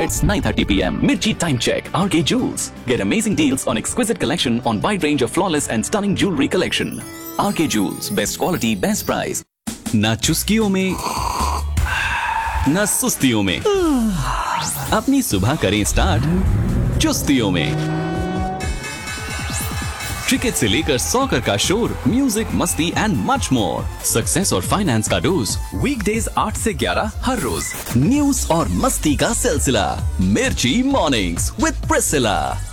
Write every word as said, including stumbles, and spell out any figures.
It's nine thirty p m Mirchi time check. R K Jewels. Get amazing deals on exquisite collection on wide range of flawless and stunning jewelry collection. R K Jewels. Best quality, best price. ना चुस्कियों में ना सुस्तियों में, अपनी सुबह करें start चुस्तियों में। Cricket से लेकर सॉकर का शोर, म्यूजिक, मस्ती एंड मच मोर। सक्सेस और फाइनेंस का डोज वीकडेज आठ से ग्यारह हर रोज। न्यूज और मस्ती का सिलसिला मिर्ची मॉर्निंग्स विद प्रिसिला।